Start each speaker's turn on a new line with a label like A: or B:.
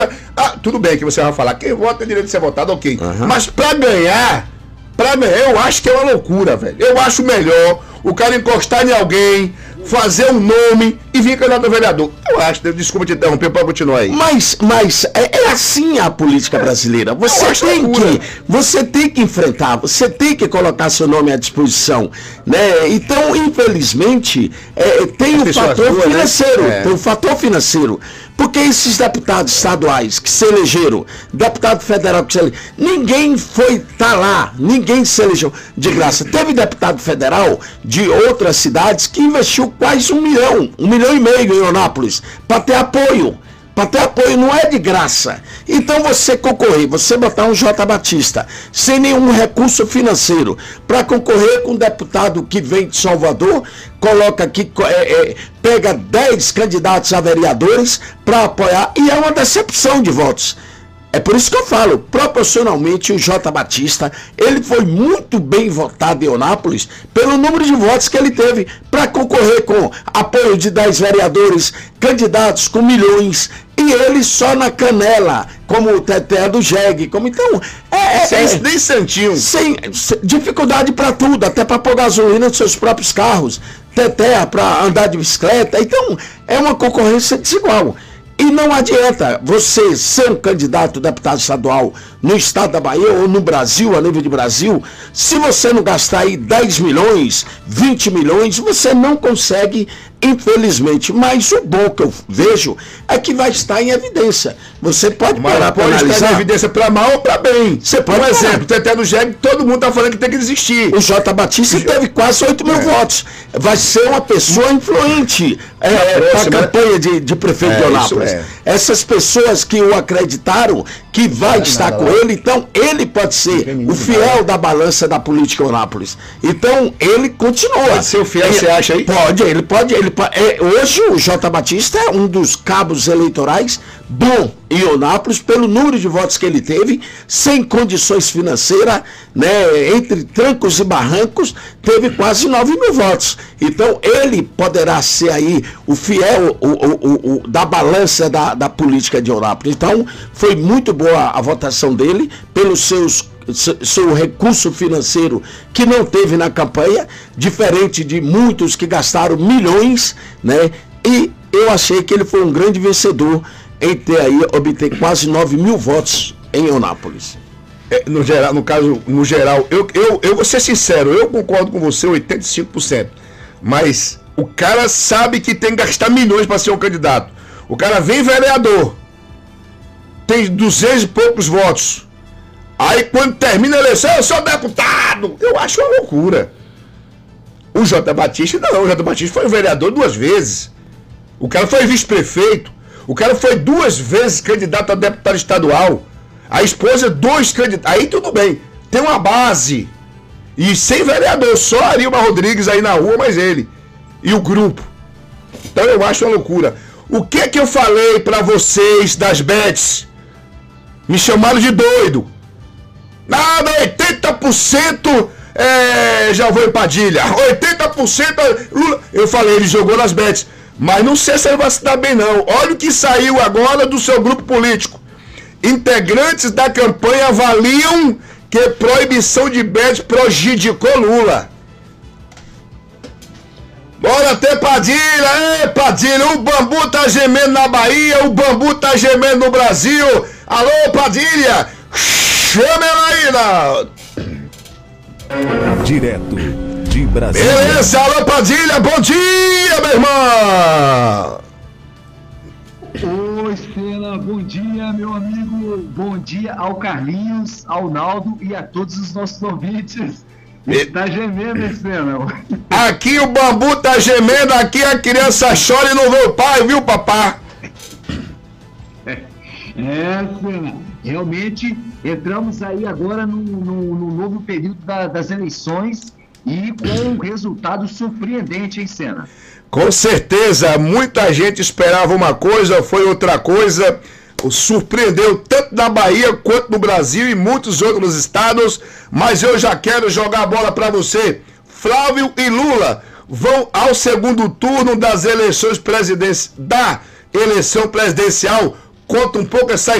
A: Tudo bem que você vai falar, quem vota tem direito de ser votado, ok. Mas pra ganhar, eu acho que é uma loucura, velho. Eu acho melhor o cara encostar em alguém, fazer um nome e vir candidato a vereador. Eu acho, desculpa te interromper para continuar aí.
B: Mas é assim a política brasileira. Você tem que enfrentar, você tem que colocar seu nome à disposição, né? Então, infelizmente, tem o fator financeiro, tem o fator financeiro. Porque esses deputados estaduais que se elegeram, deputado federal que se elegeu, ninguém foi lá, ninguém se elegeu de graça. Teve deputado federal de outras cidades que investiu quase 1 milhão, 1,5 milhão em Eunápolis, para ter apoio. Para ter apoio não é de graça. Então você concorrer, você botar um J. Batista sem nenhum recurso financeiro para concorrer com um deputado que vem de Salvador, coloca aqui, pega 10 candidatos a vereadores para apoiar, e é uma decepção de votos. É por isso que eu falo, proporcionalmente o J. Batista, ele foi muito bem votado em Eunápolis pelo número de votos que ele teve para concorrer com apoio de 10 vereadores, candidatos com milhões, e ele só na canela, como o Teté do Jeg, como então...
A: nem santinho.
B: Sem dificuldade para tudo, até para pôr gasolina nos seus próprios carros, Teté para andar de bicicleta, então é uma concorrência desigual. E não adianta você ser um candidato a deputado estadual no estado da Bahia ou no Brasil, a nível de Brasil, se você não gastar aí 10 milhões, 20 milhões, você não consegue, infelizmente. Mas o bom que eu vejo é que vai estar em evidência. Você pode parar para analisar.
A: Estar em evidência para mal ou para bem. Você pode, por exemplo, Teté do Jeg, todo mundo está falando que tem que desistir.
B: O J. Batista teve quase 8 mil votos. Vai ser uma pessoa influente para a campanha de prefeito de Eunápolis. Essas pessoas que o acreditaram que vai estar com ele, então ele pode ser o fiel da balança da política Eunápolis. Então ele continua.
A: Pode ser o fiel, você acha aí?
B: Pode. Hoje o J. Batista é um dos cabos eleitorais bom em Eunápolis, pelo número de votos que ele teve, sem condições financeiras, né, entre trancos e barrancos, teve quase 9 mil votos. Então ele poderá ser aí o fiel da balança da política de Eunápolis. Então foi muito boa a votação dele, pelo seu recurso financeiro que não teve na campanha, diferente de muitos que gastaram milhões, né? E eu achei que ele foi um grande vencedor em obter quase 9 mil votos em Eunápolis.
A: No geral, eu vou ser sincero, eu concordo com você 85%, mas o cara sabe que tem que gastar milhões para ser um candidato. O cara vem vereador, tem 200 e poucos votos, aí quando termina a eleição, eu sou deputado. Eu acho uma loucura. O J. Batista não, o J. Batista foi vereador 2 vezes. O cara foi vice-prefeito. O cara foi 2 vezes candidato a deputado estadual. A esposa 2 candidatos. Aí tudo bem. Tem uma base. E sem vereador. Só Arilma Rodrigues aí na rua, mas ele. E o grupo. Então eu acho uma loucura. O que eu falei pra vocês das bets? Me chamaram de doido. Nada, 80% já vou em Padilha. 80% Lula. Eu falei, ele jogou nas bets. Mas não sei se ele vai se dar bem não. Olha o que saiu agora do seu grupo político. Integrantes da campanha avaliam que proibição de bet prejudicou Lula. Bora ter Padilha, Padilha, o bambu tá gemendo na Bahia, o bambu tá gemendo no Brasil. Alô, Padilha, chama ela aí,
C: Direto de Brasília.
A: Beleza, alô, Padilha, bom dia, meu irmão.
D: Oi, Senna, bom dia, meu amigo. Bom dia ao Carlinhos, ao Naldo e a todos os nossos ouvintes. Está gemendo, Senna.
A: Aqui o bambu tá gemendo, aqui a criança chora e não vê o pai, viu, papá?
D: Senna, realmente entramos aí agora no novo período das eleições e com um resultado surpreendente, hein, Senna?
A: Com certeza, muita gente esperava uma coisa, foi outra coisa. Surpreendeu tanto na Bahia quanto no Brasil e muitos outros estados. Mas eu já quero jogar a bola para você. Flávio e Lula vão ao segundo turno das eleições da eleição presidencial conta um pouco essa